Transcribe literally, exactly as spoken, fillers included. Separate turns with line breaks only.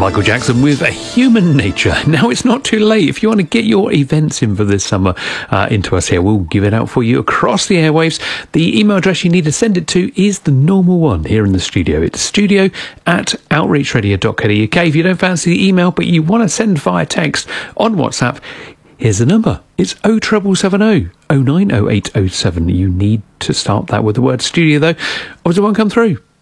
Michael Jackson with a Human Nature. Now, it's not too late. If you want to get your events in for this summer uh, into us here, we'll give it out for you across the airwaves. The email address you need to send it to is the normal one here in the studio. It's studio at outreach radio dot co dot uk. If you don't fancy the email, but you want to send via text on WhatsApp, here's the number. It's oh seven seven seven oh, oh nine oh eight oh seven. You need to start that with the word studio, though. Or does it one come through?